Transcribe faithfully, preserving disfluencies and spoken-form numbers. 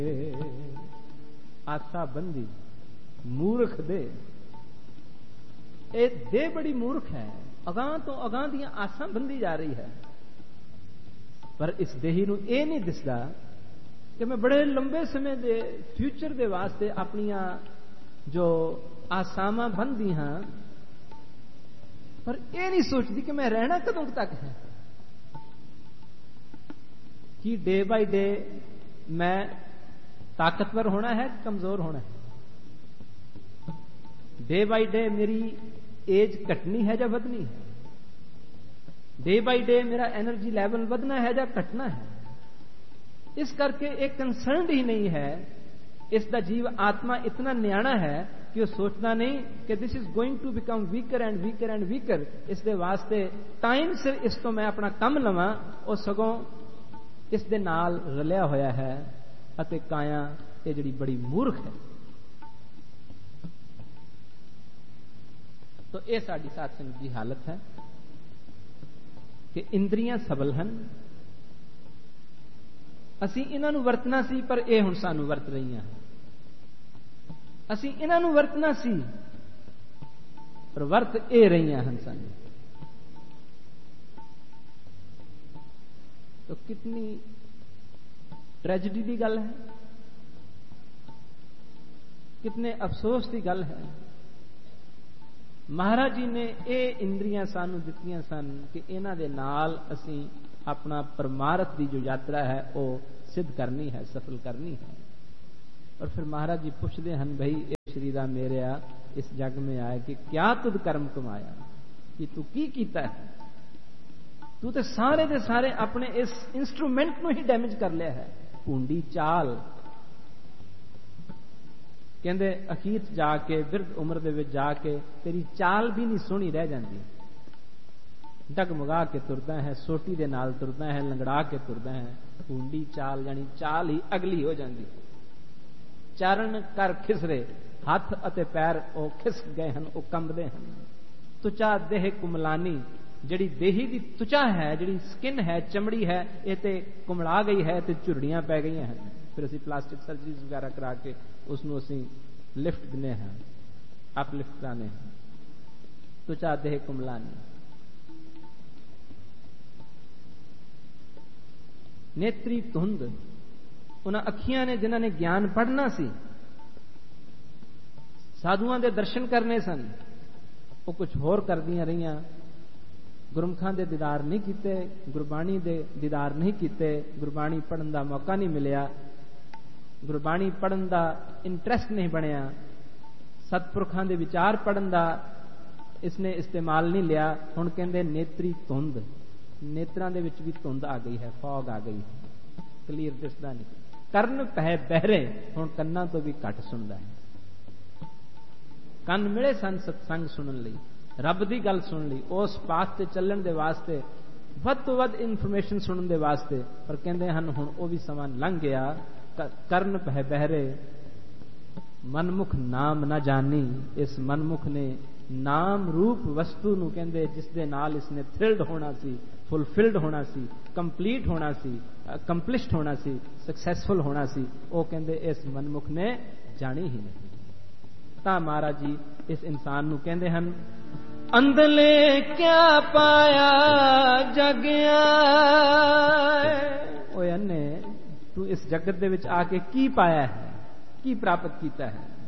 आसा बंदी मूर्ख दे, ये दे बड़ी मूर्ख है, अगां तो अगां दी आसा बंदी जा रही है। पर इस देही नूं ये नहीं दिसदा कि मैं बड़े लंबे समय दे फ्यूचर दे वास्ते अपनियां जो आसावां बंदी हां, पर यह नहीं सोचती कि मैं रहना कदों तक है। कि डे बाय डे मैं ताकतवर होना है, कमजोर होना है? डे बाय डे मेरी एज घटनी है या बढ़नी है? डे बाय डे मेरा एनर्जी लेवल बढ़ना है या घटना है? इस करके एक कंसर्न ही नहीं है। इसका जीव आत्मा इतना न्याणा है कि वो सोचना नहीं कि this is going to become weaker and weaker and weaker, इसके वास्ते टाइम से इस तो मैं अपना कम लवां, और सगों इस दे नाल रलिया होया है। अते काया ये जड़ी बड़ी मूर्ख है। तो यह साडी साध संगत की हालत है कि इंद्रियां सबल हैं, असी इन्हां नूं वरतना सी पर यह हुण सानूं वरत रहीआं। असी इन्हां नूं वरतना सी पर वरत ए रहीआं हन सानूं। तो कितनी ट्रेजिडी की गल है, कितने अफसोस की गल है। महाराज जी ने ये इंद्रियां सानू दित्तियां सन कि इन्हां दे नाल असी अपना परमार्थ की जो यात्रा है वो सिद्ध करनी है, सफल करनी है। और फिर महाराज जी पूछते हैं, भाई ए शरीरा मेरेया इस जग में आए कि क्या तुद कर्म कमाया, कि तू की कीता है? तू तो सारे दे सारे अपने इस इंस्ट्रूमेंट नूं ही डैमेज कर लिया है। भूंडी चाल कहते अखीर जाके बिरध उम्र दे विच जाके तेरी चाल भी नहीं सोहनी रह जाती। डगमगा के तुरदा है, सोटी दे नाल तुरदा है, लंगड़ा के तुरदा है। भूंडी चाल यानी चाल ही अगली हो जाती। चरण कर खिसरे, हाथ अते पैर ओ खिस गए हैं, ओ कंबदे हैं। तुचा देह कुमलानी, जड़ी देही की तुचा है, जड़ी स्किन है, चमड़ी है, ये ते कुमला गई है, ते झुरड़ियां पै गई हैं। फिर असी प्लास्टिक सर्जरी वगैरह करा के उसनों असी लिफ्ट दिने हैं, अपलिफ्ट कराने हैं। तुचा देह कुमलानी, नेत्री धुंध, उन्हां अखियां ने जिन्हां ने ज्ञान पढ़ना सी, साधुआं दे दर्शन करने सन, वो कुछ होर करदियां रहियां। गुरमुखां दे दीदार नहीं कीते, गुरबाणी दे दीदार नहीं कीते, गुरबाणी पढ़न दा मौका नहीं मिलिया, गुरबाणी पढ़न दा इंटरस्ट नहीं बनिया, सतपुरखां दे विचार पढ़न दा इसने इस्तेमाल नहीं लिया। हुण कहंदे नेत्री धुंध, नेत्रां दे विच भी धुंध आ गई है, फॉग आ गई है, क्लीयर दिसदा नहीं। करन पै बहरे, हुण कन्नां तो भी घट सुनदा है। कन मिले सन सत्संग सुनन लई, रब की गल सुन ली, उस पाथ से चलण दे वास्ते, वध तो वध इन्फॉर्मेशन सुनने दे वास्ते, पर कहते हैं हुण वो भी समा लंघ गया। करन पै बहरे, मनमुख नाम ना जानी। इस मनमुख ने नाम रूप वस्तु नूं कहंदे जिस दे नाल इसने थ्रिल्ड होना सी, फुलफिल्ड होना सी, कंप्लीट होना सी, कंप्लिश्ड होना सी, सक्सैसफुल होना सी, वो कहंदे इस मनमुख ने जानी ही नहीं। तां महाराज जी इस इंसान नूं कहंदे हन, अंधले क्या पाया जगिया। ओए अन्ने, तू इस जगत दे विच आके की पाया है, की प्राप्त कीता है?